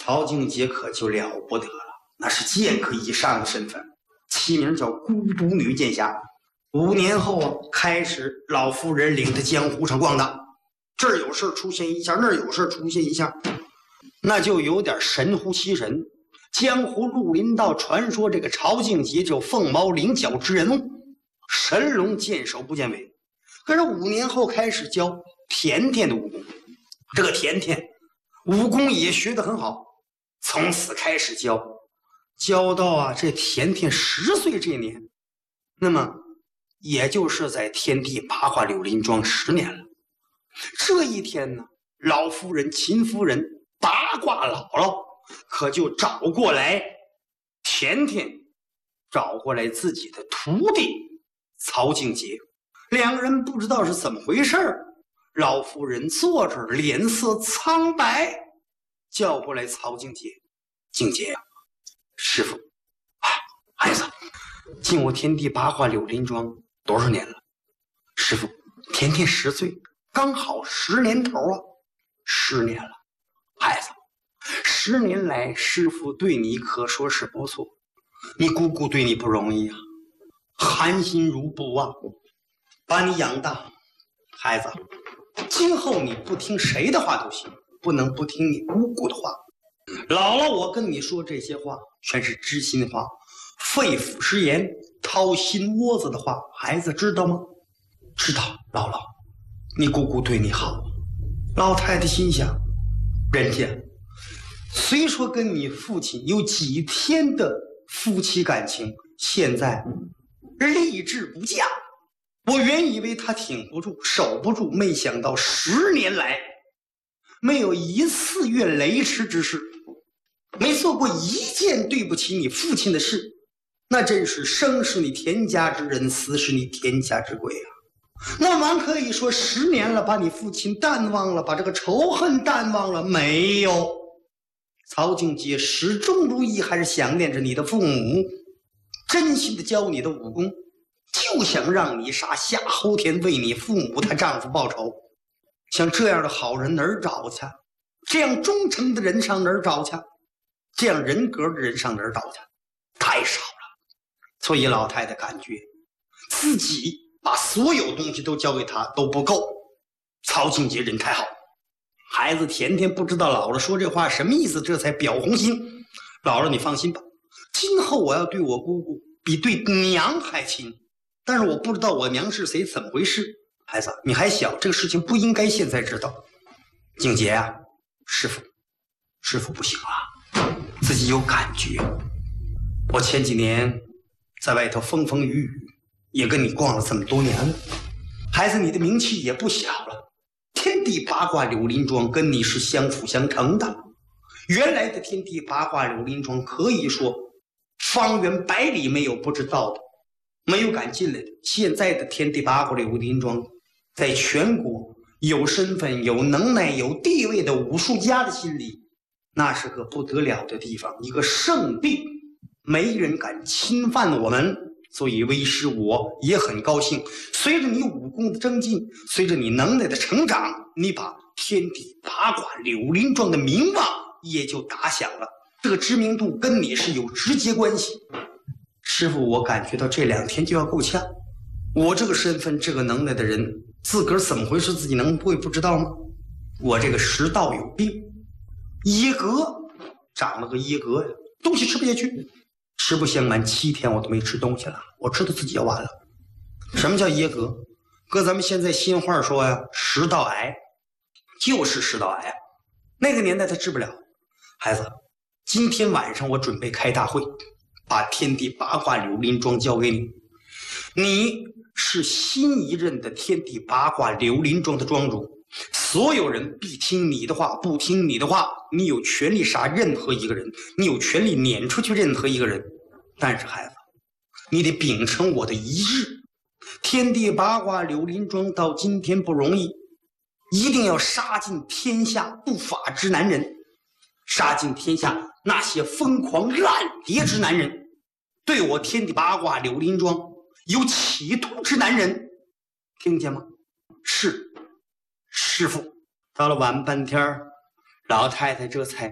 曹静杰可就了不得了，那是剑客以上的身份，起名叫孤独女剑侠。5年后啊，开始老夫人领着江湖上逛荡，这儿有事出现一下，那儿有事出现一下，那就有点神乎其神。江湖绿林道传说这个曹静杰就凤毛麟角之人物，神龙见首不见尾。可是5年后开始教甜甜的武功，这个甜甜武功也学得很好，从此开始教到啊这甜甜10岁这年，那么也就是在天地八卦柳林庄10年了。这一天呢，老夫人秦夫人八卦姥姥可就找过来甜甜，找过来自己的徒弟曹静杰。2个人不知道是怎么回事，老夫人坐着脸色苍白，叫过来曹静杰。静杰呀，师傅啊，孩子进我天地八卦柳林庄多少年了？师傅，甜甜10岁，刚好10年头啊，10年了。孩子，10年来师傅对你可说是不错，你姑姑对你不容易啊，含辛茹布啊，把你养大。孩子，今后你不听谁的话都行，不能不听你姑姑的话。姥姥我跟你说这些话全是知心话，肺腑之言，掏心窝子的话，孩子知道吗？知道。姥姥，你姑姑对你好。老太太心想，人家虽说跟你父亲有几天的夫妻感情，现在立志不嫁，我原以为他挺不住守不住，没想到10年来没有一次越雷池之事，没做过一件对不起你父亲的事，那真是生是你田家之人，死是你田家之鬼啊！那完可以说10年了，把你父亲淡忘了，把这个仇恨淡忘了没有？曹静杰始终如一，还是想念着你的父母，真心的教你的武功，就想让你杀夏侯田，为你父母她丈夫报仇。像这样的好人哪儿找去？这样忠诚的人上哪儿找去？这样人格的人上哪儿找去？太少了。所以老太太感觉自己把所有东西都交给他都不够。曹静杰人太好，孩子甜甜不知道姥姥说这话什么意思，这才表红心。姥姥你放心吧，今后我要对我姑姑比对娘还亲，但是我不知道我娘是谁，怎么回事。孩子你还小，这个事情不应该现在知道。静杰啊，师傅不行啊，自己有感觉。我前几年在外头风风雨雨，也跟你逛了这么多年了，孩子你的名气也不小了，天地八卦柳林庄跟你是相辅相成的。原来的天地八卦柳林庄可以说方圆100里没有不知道的，没有敢进来的。现在的天地八卦柳林庄在全国有身份有能耐有地位的武术家的心里，那是个不得了的地方，一个圣地，没人敢侵犯我们。所以为师我也很高兴，随着你武功的增进，随着你能耐的成长，你把天地八卦柳林庄的名望也就打响了，这个知名度跟你是有直接关系。师傅我感觉到这2天就要够呛，我这个身份这个能耐的人，自个儿怎么回事自己能会不知道吗？我这个食道有病，噎膈，长了个噎膈呀，东西吃不下去。实不相瞒，7天我都没吃东西了，我知道自己要完了。什么叫噎膈？搁咱们现在新话说呀，食道癌，就是食道癌。那个年代他治不了。孩子，今天晚上我准备开大会，把天地八卦柳林庄交给你，你是新一任的天地八卦柳林庄的庄主，所有人必听你的话，不听你的话，你有权利杀任何一个人，你有权利撵出去任何一个人。但是孩子，你得秉承我的遗志，天地八卦柳林庄到今天不容易，一定要杀尽天下不法之男人，杀尽天下那些疯狂烂蝶之男人，对我天地八卦柳林庄有企图之男人，听见吗？是师傅。到了晚半天，老太太这才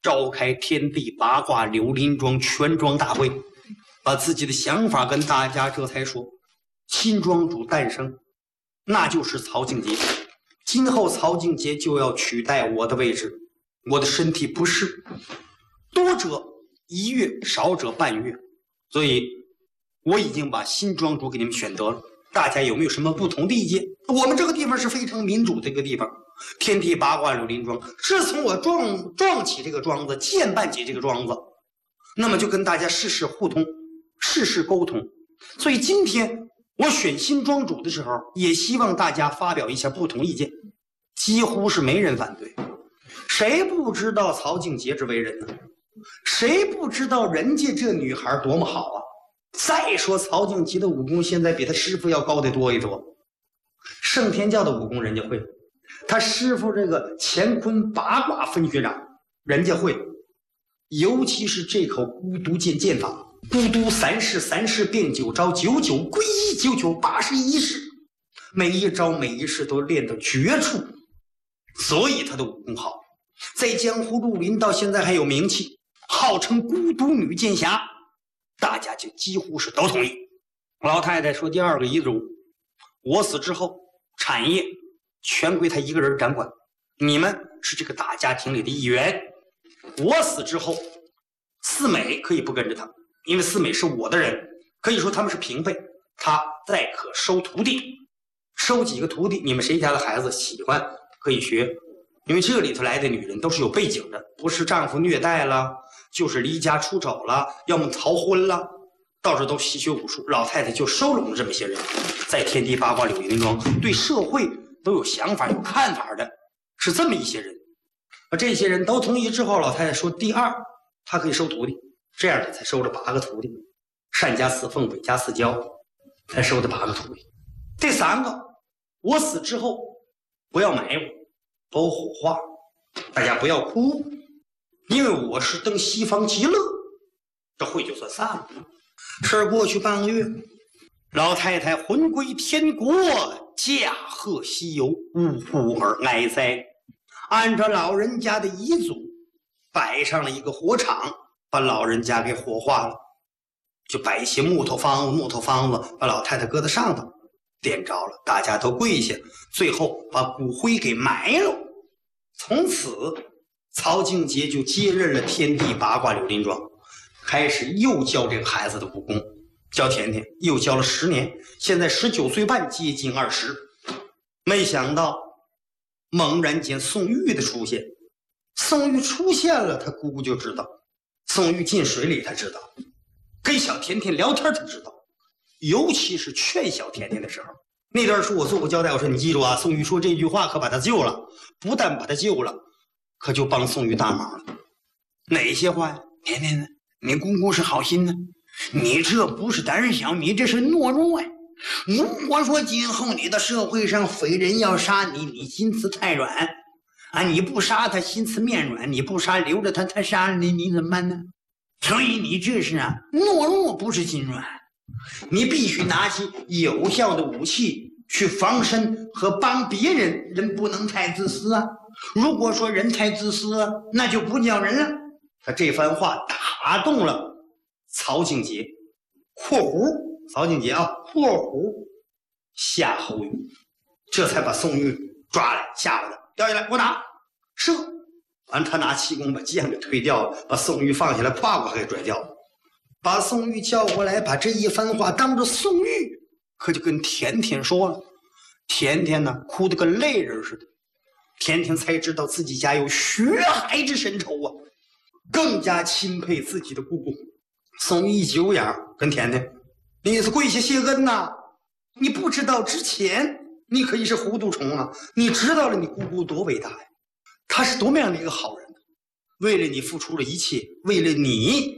召开天地八卦柳林庄全庄大会，把自己的想法跟大家这才说，新庄主诞生，那就是曹敬节。今后曹敬节就要取代我的位置，我的身体不适，多者1月，少者半月，所以我已经把新庄主给你们选择了。大家有没有什么不同的意见？我们这个地方是非常民主的一个地方，天地八卦柳林庄，自从我撞起这个庄子，建办起这个庄子，那么就跟大家事事互通，事事沟通。所以今天我选新庄主的时候，也希望大家发表一下不同意见，几乎是没人反对。谁不知道曹敬节之为人呢？谁不知道人家这女孩多么好啊？再说曹敬节的武功现在比他师傅要高得多一多，圣天教的武功人家会，他师傅这个乾坤八卦分学掌人家会，尤其是这口孤独剑法，孤独3式3式变9招，99归一，99 81式，每一招每一式都练到绝处，所以他的武功好，在江湖绿林到现在还有名气，号称孤独女剑侠，大家就几乎是都同意。老太太说第二个遗嘱，我死之后产业全归他一个人掌管，你们是这个大家庭里的一员。我死之后四美可以不跟着他，因为四美是我的人，可以说他们是平辈，他再可收徒弟，收几个徒弟，你们谁家的孩子喜欢可以学，因为这里头来的女人都是有背景的，不是丈夫虐待了，就是离家出走了，要么逃婚了，到这都习学武术。老太太就收拢了这么些人，在天地八卦柳林庄对社会都有想法有看法的，是这么一些人。这些人都同意之后，老太太说第二她可以收徒弟，这样的才收了8个徒弟，单家4凤，北家4娇，才收的8个徒弟。第3个，我死之后不要埋我，都火化，大家不要哭，因为我是登西方极乐，这会就算散了。事儿过去半个月，老太太魂归天国，驾鹤西游，呜呼而哀哉。按照老人家的遗嘱，摆上了一个火场，把老人家给火化了，就摆一些木头方子，把老太太搁在上头，点着了，大家都跪下，最后把骨灰给埋了。从此曹敬节就接任了天地八卦柳林庄，开始又教这个孩子的武功，教甜甜又教了10年，现在19岁半，接近20。没想到猛然间宋玉的出现，宋玉出现了，他姑姑就知道，宋玉进水里他知道，跟小甜甜聊天他知道，尤其是劝小甜甜的时候，那段书我做过交代，我说你记住啊，宋玉说这句话可把他救了，不但把他救了，可就帮宋玉大忙了。哪些话呀？甜甜呢？你姑姑是好心呢，你这不是胆小，你这是懦弱呀。如果说今后你的社会上匪人要杀你，你心慈太软啊，你不杀他心慈面软，你不杀留着他，他杀了你，你怎么办呢？所以你这是懦弱，不是心软，你必须拿起有效的武器去防身和帮别人，人不能太自私啊。如果说人太自私啊，那就不叫人了。他这番话打动了曹敬节（括弧曹敬节啊，括弧夏侯玉），这才把宋玉抓来，下来了，掉下来，给我打，射。完，他拿气功把剑给推掉了，把宋玉放下来，胯骨给拽掉了，把宋玉叫过来，把这一番话当着宋玉，可就跟甜甜说了。甜甜呢，哭得跟泪人似的。甜甜才知道自己家有血海之深仇啊，更加钦佩自己的姑姑。宋玉一久仰，跟甜甜，你是跪下谢恩呐！你不知道之前你可以是糊涂虫啊，你知道了你姑姑多伟大呀，她是多么样的一个好人，为了你付出了一切，为了你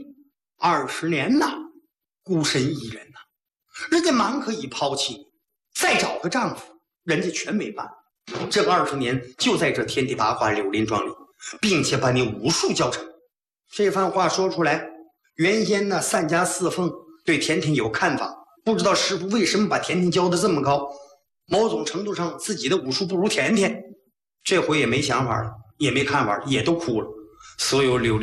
20年呐，孤身一人呐，人家满可以抛弃你，再找个丈夫，人家全没办。这20年就在这天地八卦柳林庄里，并且把你武术教成。这番话说出来，原先呢3家4凤对甜甜有看法，不知道师傅为什么把甜甜教得这么高，某种程度上自己的武术不如甜甜，这回也没想法了，也没看法了，也都哭了。 所有流